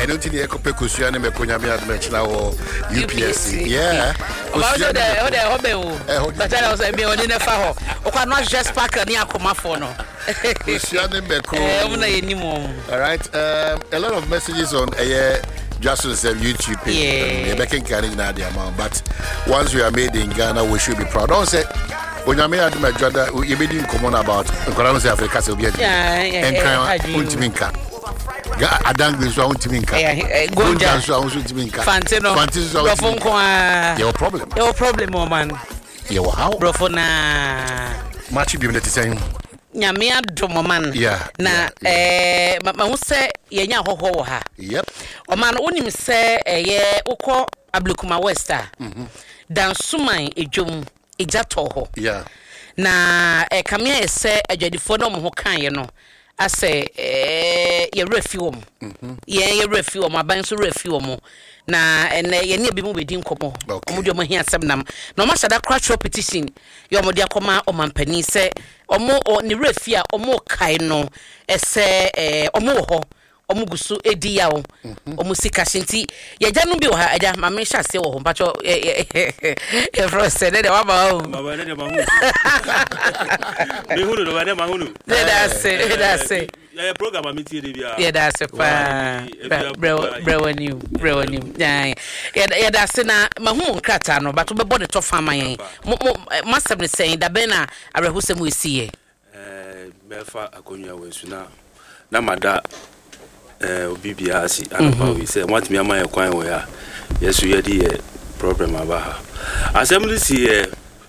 don't think you could Kusia and Mekonya mention our UPSC. Yeah. But I was a million in a faho. Or not just pack a near Comafono. All right. A lot of messages on Justin's YouTube page. Making carrying the amount. But once we are made in Ghana, we should be proud. Don't say when you made my job, you made in common about Africa. So and Untiminka. Adanglis wa Untiminka. Gonja so Untiminka. Fantino. Your problem. Your problem, man. Your how? Brofona. Machi bi mete saying. Nyame adom man. Na ma say yenya hoho ha. Yep. O man onim say ye ukọ Ablekuma West a. Dan suman ejom ejato ho. Yeah. Na kamia ese adwadifo no mo ho kan ye no. Ase ye refi wo mo. Ye refi wo mo aban so refi wo mo. Na ye ne bi mu bedi nkomo. Omo de mo hia asem nam. Na o ma sada crash petition. Ye omo de akoma o mampani se omo ni refi a omo kai no ese omo ho omo gusu edi ya o omo sika shinti ye gya no bi o ha agya ma me hya se wo ho pacho e fro se de wa ba o baba de ma hu me hunu do ba de ma hunu that's it ya program am tie de bia yeah that's it pa bro new yeah that's na ma hu nkrata no but be body to fama yen masem ne saying da ben na arehusem we see mefa akonwa we suna na mada obibia asi anapa we say want me amaya kwan we ya yesu ye di problem aba assembly see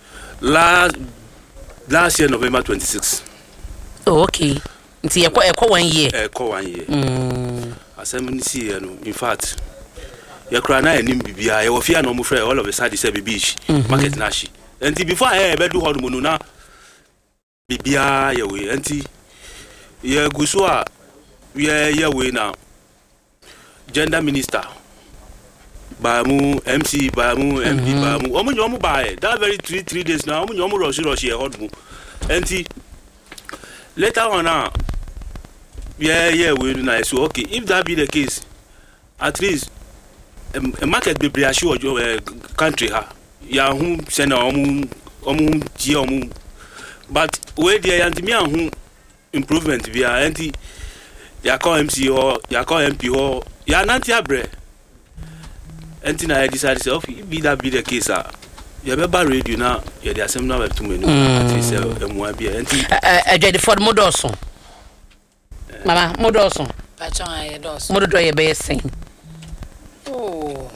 last year November 26. Oh, okay. Nti ekọ 1 year. Ekọ 1 year. Assembly see no in fact ye kra na enim bibia ye wo fia no mo frɛ all of a sudden say beach market na shi. Nti before be do hodo mo na bibia ye we nti ye guso a ye we na gender minister Bamu MC Bamu MP Bamu omo buy that very 3 days now omo rush e hodo mo nti later on yeah we na so okay if that be the case at least a market be assure country ha ya hu send omo ji omo but we there and me hu improvement be anti ya call MC or ya call MP or ya nanti abre anti na decide say if be that be the case ya be ba radio na ya dey asem na be to menu at least emu bia anti ajade for modoso mama modoso pachon ayedoso mododo ye be sen oh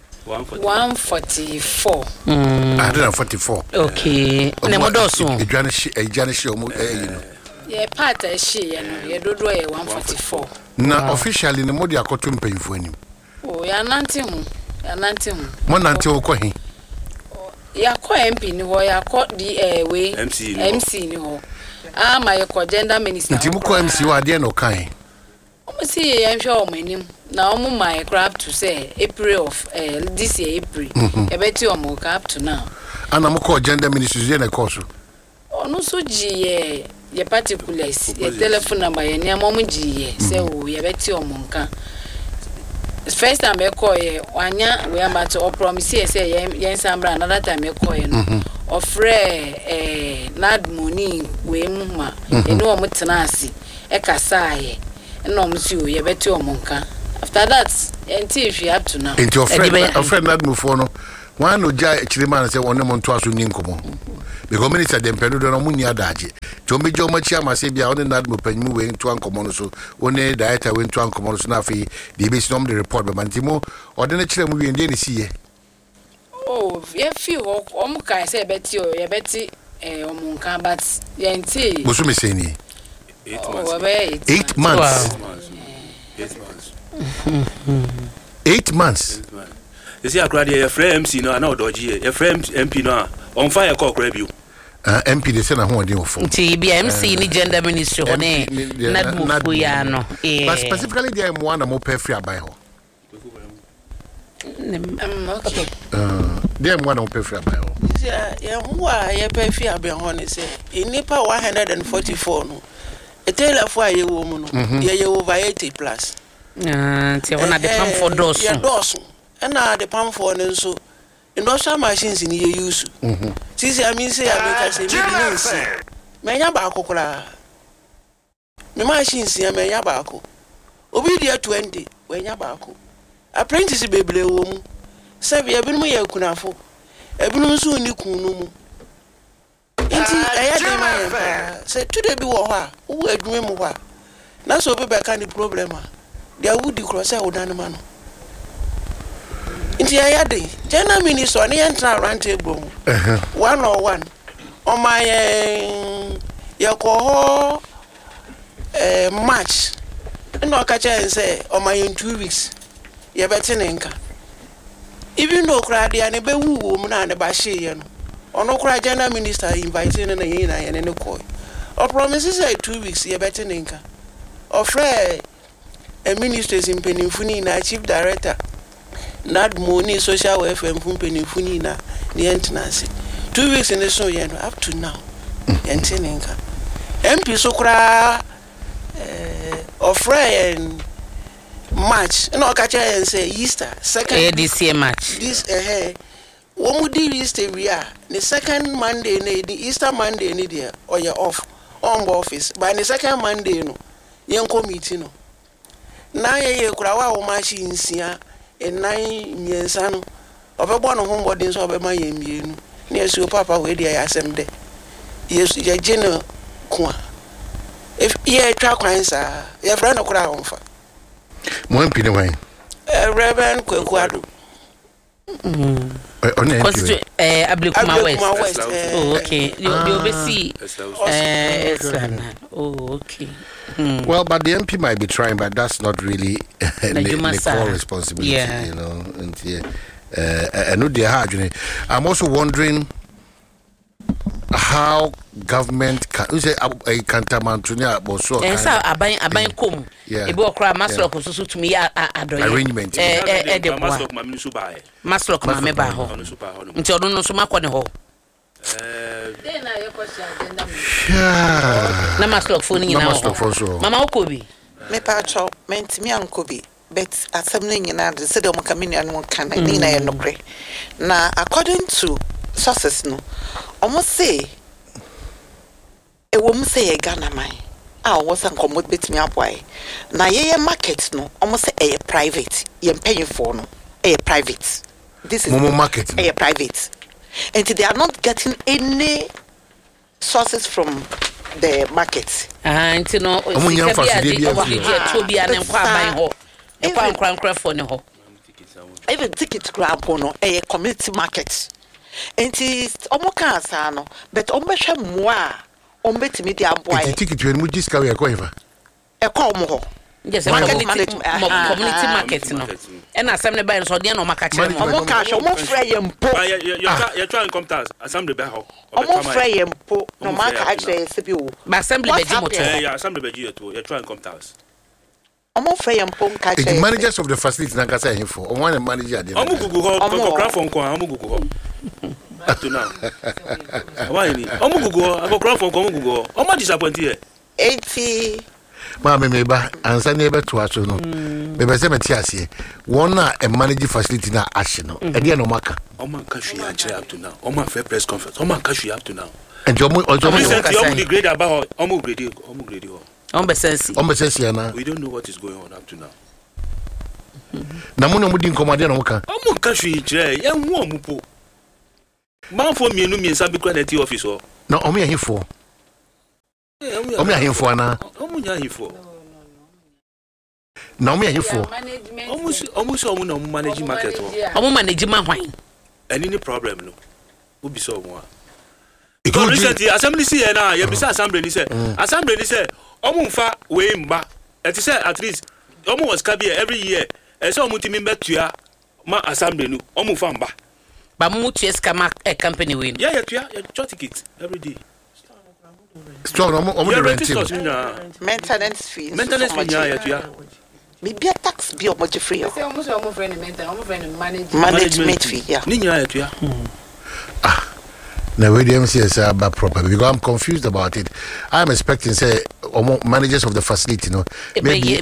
144 144 okay na modoso ejane shi omo ye part e shi ye no ye dodo ye 144 na officially ne modi akoto mpanyfo anim oh ya nanti hu mo nanti wo he ya ko MP ni ho ya ko di we MC ni ho ma ye ko gender minister nti mo ko MC wa de no kan omo si ye nhwe o manim na omo my crap to say April of this year April e beti omo cap to now ana mo ko gender minister ye na course ono so ji ye particulars ye telephone number ye na mo ji ye say o ye beti omo nka first time e call ye wanya we am to promise ye say ye nsambra another time e call ye no ofre nad money we mma eno omo tenasi e kasa ye eno omo si o ye beti omo nka after that until if you have to now into friend nad mo for no one no ja chirima say one mo nto aso ni nkomo because minister dem pedo no mo ni adaje to mejo machi amase bia one nad mo panyimu we nto ankomo no so one director we nto ankomo no so na fi the base nom the report be mantimo ode na chire mo we ndie ne siye oh ye fi ho omo kai say beti o ye beti omo nka but ye nti bo so me say ni 8 months 8 months you see akrade your friend MC no na odoji your friend MP no on fire call crab MP de say na ho dey ofo nti BMC ni gender ministry ho ne nadmufu ya no but specifically there mo na mo pay free abai ho okay there mo na mo pay free abai ho ya ho a ye pay free abai ho ne say inipa 144 no e tell for ye wo mu no ye over 80 plus Ti ona de pam for dosu. Ya dosu. Na de pam for no so. Industrial machines ni ye use. Sisi I mean say America say maybe nsi. Menya ba akokora. Me machines ya menya ba akoko. Obi dia 20, wenya ba akoko. Apprentice bebre wo mu. Sabe ya binu ye kunafo. Ebinu nso ni kunu mu. Inti eya de ma ye pa. Say today bi wo ho a, wo adwuma mu ho a. Na so be ka ni problem a. Dia wudi cross e odan ma no. Inti eya de. General minister ni entra round table. 101. O ma ye ko ho March. No ka cha say o ma in 2 weeks. Ye beti nka. Even though crowd ya ne be wu mu na ne ba hye ye no. Ono kura general minister inviting na ye na ye ne ko. O promises say 2 weeks ye beti nka. O frɛ ministers in Penifuni na chief director. Nad money social welfare from Penifuni na the entrance. 2 weeks in the so ye no up to now. Yenti nka. MP so kura o frɛ March no catch and say Easter second this year March this wo mu di Easter we are the second Monday the Easter Monday ni there or you off on office by the second Monday no yen committee no na ye kura wa wo machine sia enai miensa no obebo no ho bodin so obema ye mienu na yesu papa we dia asem de yesu ye gene kwa if ye twa kwan sa ye fra no kura ho fa Mo MP ne wan? Reverend Kwekwado. Constitute Ablekuma West. Oh, okay. You oversee oh, okay. Well, but the MP might be trying, but that's not really the core responsibility, you know. And I'm also wondering how government can say a cantamantunia also aban kom e be okra maslok so to me arrangement maslok ma minisu ba e maslok ma me ba ho nti odun no so makọ ne ho den na ye kwesi agenda na maslok phone nyina ho mama okobi me pa cho mentimi ankobi but asem no nyina de se de mo kamenia no kan ni na ye nokre na according to sources no almost say a woman say a Ghana man. I was a commode bit me up why. Na ye market no almost say a private. Ye paying for no a private. This is Momo market a private. And they are not getting any sources from the market. And you know, even ticket grab no a community market. And it's omoka no, but ombehwe moa ombetimi dia boy. The ticket when we discover a coiva. E call mo. Yes, community market no. And assembly by so dey no maka chere mo. Omoka sho mo frɛ yempo. You try and come to assembly by ho. Omo frɛ yempo no maka actually se bi o. Ba assembly be di moto. Yeah, assembly be you to. You try and come to us. Omo frɛ yempo nka chere. The managers of the facility na kasa hin for. Omo one manager dey. Omo gugu ho, craft on ko, omo gugu ho. Up to now. Why ni? Omo gugu ho, go craft on ko, omo gugu ho. Omo disappoint here. 80 Ma me ba ansa na ebe to aso no. Me be se meti ase. One na a manage facility na ahye no. E dey no maka. Omo ka hwe ya up to now. Omo fair press conference. Omo ka hwe up to now. And omo degrade about omo grade ho. Omo sense na. We don't know what is going on up to now. Na mo no mo di nkomade na mo ka. Omo ka hwe kire ye hu omo po. Man for mienu miensa bi kwa the office ho. Na omo ye hifo. Omo ye hifo na. Omo nya hifo. Na omo ye hifo. Omo na manage market ho. Omo manage ma hwan. Any problem no. Obi so omo a. Because recently assembly see na ye bisa assembly ni say omo mfa we mba. It say at least omo was kabia every year. E say omo timi mbetua ma assembly no omo mfa mba. Ba mu tu escama a company win. Yeah, you chop ticket every day. Strong omo rent. maintenance fees. Maintenance fee yeah. Maybe a tax be omo free. say almost omo friend mental omo friend management fee yeah. Ni nya ya. Now, we didn't see a bad proper because I'm confused about it. I'm expecting, say, managers of the facility, maybe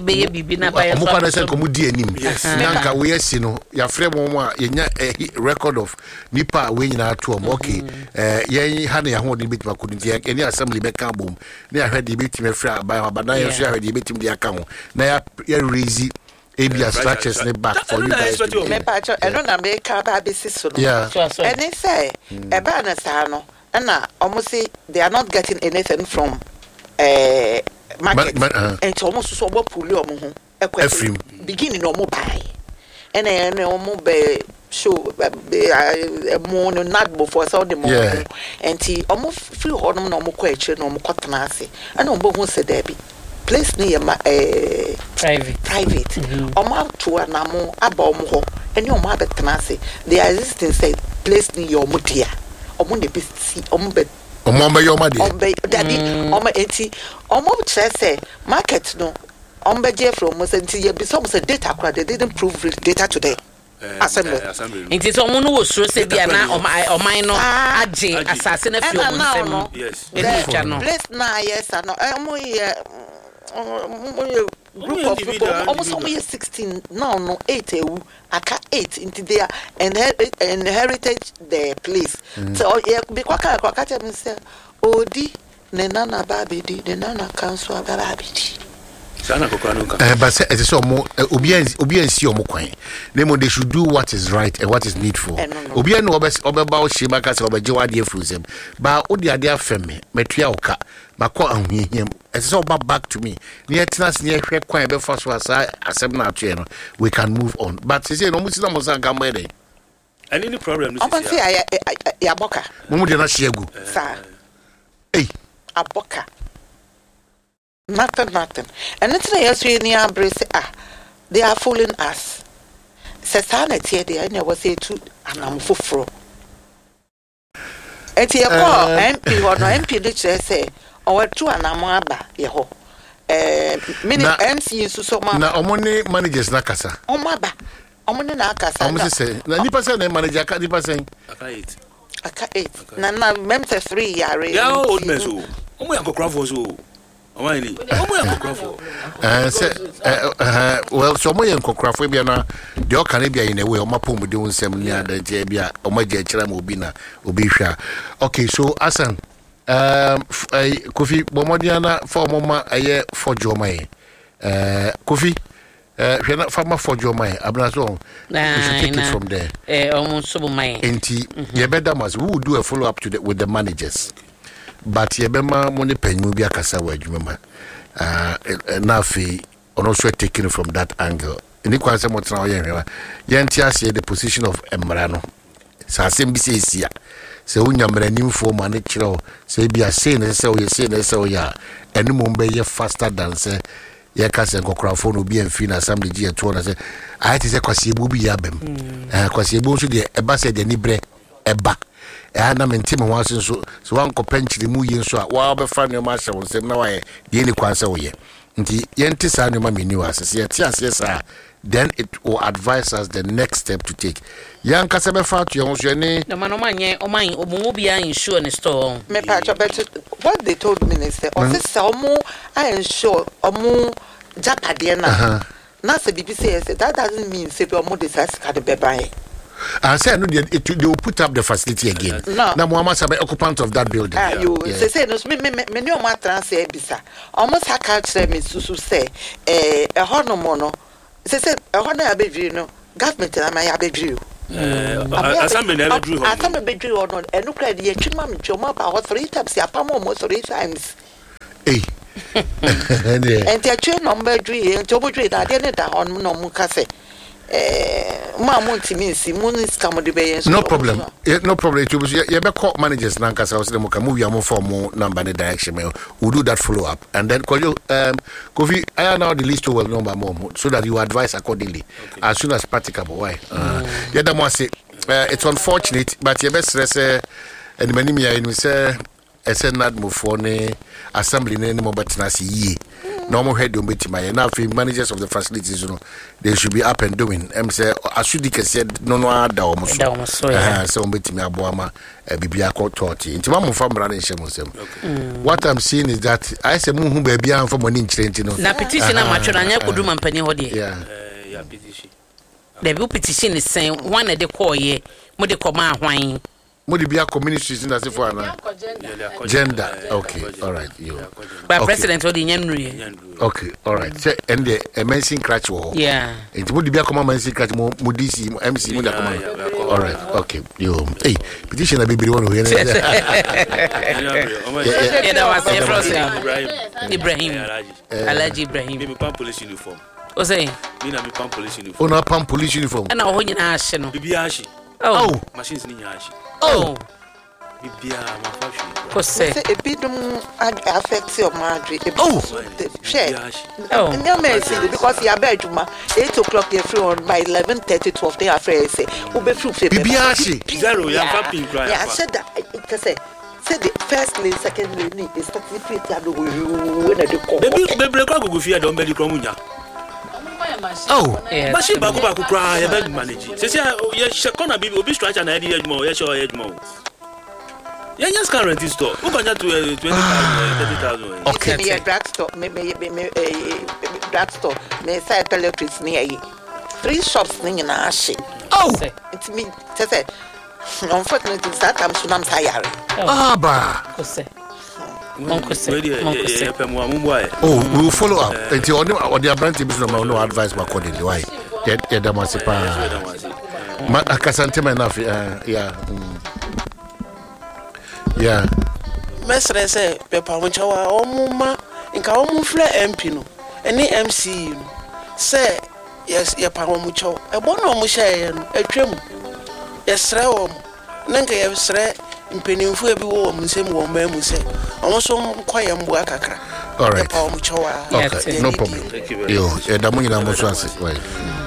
Nanka, we are seeing your friend, a record of Nipa winning out to okay. Ye had a whole debate, but couldn't take any assembly back boom. They had debate me by, but now you share debate the account. Now, you're easy. ABS structures back for you guys. I don't make a basis. Yeah. And they say, a banner sano, and almost say they are not getting anything from market. And it's almost so what pull your beginning or mobile. And then mobile show a morning not before Sunday morning. And he almost flew on no more question or more cotton. I don't know who said Debbie. Place near my private. To an amo abom and your mother tenacity. The assistant said, place near your mutia. Omon the see ombed. Omamba your mother. Daddy, Oma 80. Omo say, market no. Omba Jeffro must until you be some data crowd. They didn't prove data today. Assembly. It is someone who was so said, or my no, assassin a few. Yes. Place na yes, I know. Group of people almost only 16 no 8 aka 8 into there and inherited the place. So be kwaka tell me say odi ne nana babidi ne nana council babidi. But say it is so more obi see omo kwan. Nemo they should do what is right and what is needful. Obi no obeba shima ka say obeje wade afuzem. Ba odi ade afeme metua oka. Mako ahihiem. It is all back to me. Near tenants near kwan be first was asem na atu no. We can move on. But say no musi na mo san gamede. Any problem this is. Say ya boka. Mumu de na shiegu. Sir. Hey. Aboka. Nothing. And it's yes, we near brace. They are fooling us. Sasanity, they I never say to and I'm fufro. It's your call, MP or no MP, which say, or 2 and I'm abba, yeho. Many MC is so much. Now, Omoni manages Nakasa. Oh, maba. Omoni Nakasa. I'm saying, Nipa manager, Nipa saying, I can't 8. Nana, member 3 yare. Yeah, old meso. Oh, Uncle Crawford. Well, so my uncle Crawford, the Canadian in a way, or my pum doing some near the Jabia, or my Jachram Obina, Obisha. Okay, so Asan, Kofi Bomodiana for Mama a year for Jomai. Kofi, you're not farmer for Jomai, Abrazo. We should take it from there. Almost so my auntie, Yebedamas, who will do a follow up with the managers. But Yebema money pen will be a cassa word, remember. Nafi, or also taken from that angle. In the Quantum of Yantia say the position of Emrano. Sasim says here. So when you're a new form natural, say be a saying, so you say, so ya, and Mumbai faster than say, Yakas and Cocraphone will be in Fina Assembly G at 1. I had to say, Quasibu be yabem. Quasibu should be a bass at the Nibre, a back. And I'm in Tim and Watson, so one copench the movie so while be fan your master will say, no, I the quansa way. The Yentis and your mammy knew us, yes, sir. Then it will advise us the next step to take. Young Casabe Fat, your name, no man, or mine, or Mobia insure in the store. Me patch what they told me is that, or this more, I am sure, or more Japadiana. Nothing BBC says that doesn't mean say your mother's has got a baby. I said, no, they will put up the facility again. No, now Muhammad Sabe, occupant of that building. You say, no, many of my transfer bisa. Almost I can't say, Miss Susu say, a hormono. They said, a honor abbey, no, government and I abbey you. I some a bedroom or not, and look at the chimam, Choma, or 3 times, almost 3 times. Eh, and the chain number 3 and Tobo trade, I didn't on no Mukase. No problem. No problem. You be call managers Nankas house them can move your for more number the direction. We'll do that follow up. And then call you Kofi, I are now the list to well number more so that you advise accordingly as soon as practicable. Why? Yeah, that must say it's unfortunate, but your best and many me say SNAD Mufone assembly name Mobatinasi ye. Normal head don't bet my enough managers of the facilities, they should be up and doing. Say I should said no ada almost so bet me aboama bibia court torty. Into my farm running shemusem. What I'm seeing is that I say muhu baby am for money change no. Na petition na matchona could do man penny hodi. Yeah. Petition. The petition is saying one of the call ye, Modi Koma Hwine. Modi be a community in as if for gender. Okay, all right. You. But President Odi Nyamri. Okay, all right. So, and the amazing crutch war. Yeah. It would be a common crutch Mudisi MC Muda. All right, okay. You. Hey, petition a baby one who Ibrahim. Alaji Ibrahim. Maybe pump police uniform. O say? Me na me pump police uniform. Ona pump police uniform. And I hold in ash no. Bibi ashi. Oh. Machines ni ashi. Oh. Bibi a ma fashion. Ko say? A bit affect your marriage. Oh. Share. Oh. No mercy because you are bedroom 8 o'clock you're free on by 11:30 12 they are free say. Who be free? Bibi ashi. Zero ya fapping cry. Yeah, I said that it say the first lane, second lane is starting free to when I do call. Baby go fear don be di kromunya. Oh, machine back cry, you better manage. Say you shakona bibi obi structure na edge more, you sure edge more. Yeah, just can rent store. Who can to 20,000, 30,000. Okay. Be a drugstore, maybe drugstore. May say electrics near you. 3 shops ning na ashi. Oh, it mean say unfortunately that I'm sunam sayari. ah ba. Ko say? Oh, we will follow up until on the brand business no advice accordingly. Why? Yeah, that must be Akasante enough. Yeah. Mesre say pepa munchawa omuma inka omufle MP no ene MC no say yes ye pa omucho e bono omushaye no atwam yesre wo nanka yesre mpenimfu ebi wo omsem wo mamu say omoso kwaye mbu akakra all right pepa omucho okay no problem yo edamu nyina mo so ase why